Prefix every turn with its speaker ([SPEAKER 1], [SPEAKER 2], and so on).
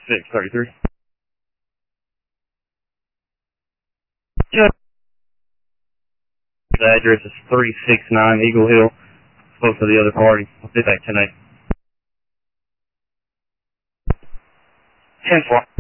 [SPEAKER 1] 633. The address is 369 Eagle Hill. Spoke to the other party. I'll be back tonight. 10-4.